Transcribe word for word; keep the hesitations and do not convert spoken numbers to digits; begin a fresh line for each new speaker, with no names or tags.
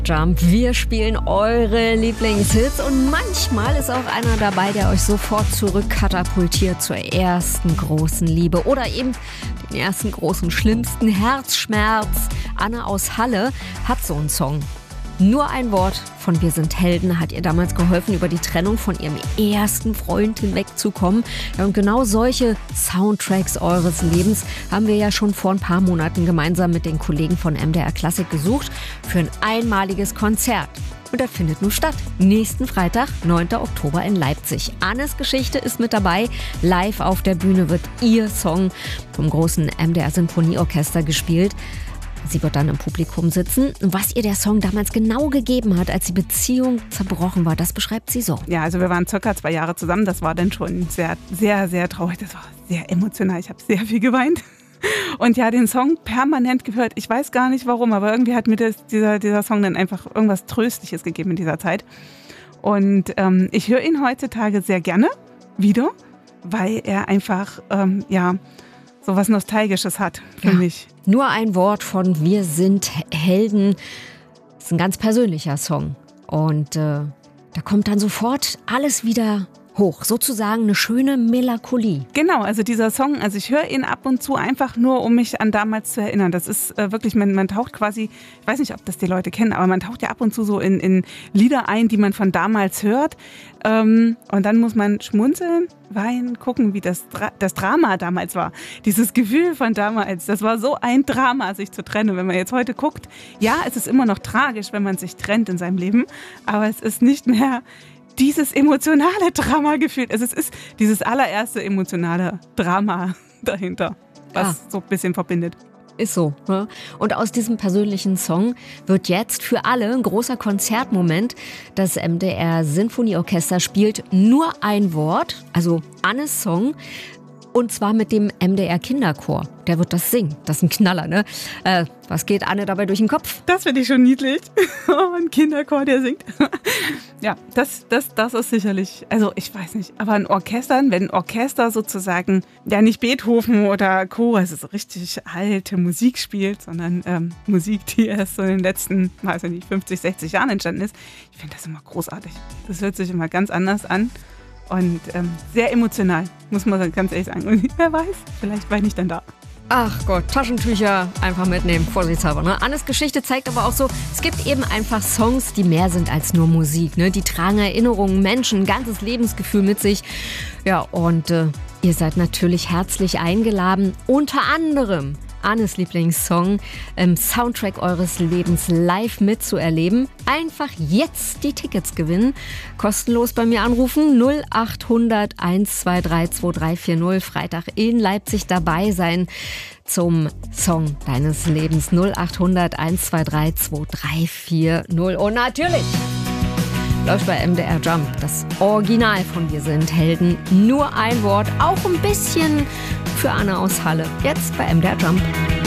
Jump. Wir spielen eure Lieblingshits und manchmal ist auch einer dabei, der euch sofort zurückkatapultiert zur ersten großen Liebe oder eben den ersten großen, schlimmsten Herzschmerz. Anne aus Halle hat so einen Song. Nur ein Wort von Wir sind Helden hat ihr damals geholfen, über die Trennung von ihrem ersten Freund hinwegzukommen. Ja, und genau solche Soundtracks eures Lebens haben wir ja schon vor ein paar Monaten gemeinsam mit den Kollegen von M D R Klassik gesucht für ein einmaliges Konzert. Und das findet nun statt. Nächsten Freitag, neunten Oktober in Leipzig. Annes Geschichte ist mit dabei. Live auf der Bühne wird ihr Song vom großen M D R Sinfonieorchester gespielt. Sie wird dann im Publikum sitzen. Was ihr der Song damals genau gegeben hat, als die Beziehung zerbrochen war, das beschreibt sie so.
Ja, also wir waren circa zwei Jahre zusammen. Das war dann schon sehr, sehr, sehr traurig. Das war sehr emotional. Ich habe sehr viel geweint. Und ja, den Song permanent gehört. Ich weiß gar nicht warum, aber irgendwie hat mir das, dieser, dieser Song dann einfach irgendwas Tröstliches gegeben in dieser Zeit. Und ähm, ich höre ihn heutzutage sehr gerne wieder, weil er einfach, ähm, ja, so was Nostalgisches hat für ja. mich.
Nur ein Wort von Wir sind Helden. Das ist ein ganz persönlicher Song. Und äh, da kommt dann sofort alles wieder hoch. Sozusagen eine schöne Melancholie.
Genau, also dieser Song, also ich höre ihn ab und zu einfach nur, um mich an damals zu erinnern. Das ist äh, wirklich, man, man taucht quasi, ich weiß nicht, ob das die Leute kennen, aber man taucht ja ab und zu so in, in Lieder ein, die man von damals hört. Ähm, und dann muss man schmunzeln, weinen, gucken, wie das, Dra- das Drama damals war. Dieses Gefühl von damals, das war so ein Drama, sich zu trennen. Wenn man jetzt heute guckt, ja, es ist immer noch tragisch, wenn man sich trennt in seinem Leben, aber es ist nicht mehr dieses emotionale Drama gefühlt. Also es ist dieses allererste emotionale Drama dahinter, was ah. so ein bisschen verbindet.
Ist so. Ne? Und aus diesem persönlichen Song wird jetzt für alle ein großer Konzertmoment. Das M D R Sinfonieorchester spielt nur ein Wort, also Annes Song. Und zwar mit dem M D R Kinderchor. Der wird das singen. Das ist ein Knaller, ne? Äh, was geht Anne dabei durch den Kopf?
Das finde ich schon niedlich. Oh, ein Kinderchor, der singt. Ja, das, das, das ist sicherlich, also ich weiß nicht, aber ein Orchester, wenn ein Orchester sozusagen, ja nicht Beethoven oder Chor, also so richtig alte Musik spielt, sondern ähm, Musik, die erst so in den letzten, weiß ich nicht, fünfzig, sechzig Jahren entstanden ist, ich finde das immer großartig. Das hört sich immer ganz anders an. Und ähm, sehr emotional, muss man ganz ehrlich sagen. Und wer weiß, vielleicht weine ich dann da.
Ach Gott, Taschentücher einfach mitnehmen, vorsichtshalber. Ne? Annes Geschichte zeigt aber auch so, es gibt eben einfach Songs, die mehr sind als nur Musik. Ne? Die tragen Erinnerungen, Menschen, ein ganzes Lebensgefühl mit sich. Ja, und äh, ihr seid natürlich herzlich eingeladen, unter anderem Annes Lieblingssong im Soundtrack eures Lebens live mitzuerleben. Einfach jetzt die Tickets gewinnen. Kostenlos bei mir anrufen. null acht hundert eins zwei drei zwei drei vier null. Freitag in Leipzig dabei sein zum Song deines Lebens. null acht hundert eins zwei drei zwei drei vier null. Und natürlich läuft bei M D R Jump das Original von Wir sind Helden. Nur ein Wort, auch ein bisschen für Anne aus Halle. Jetzt bei M D R Jump.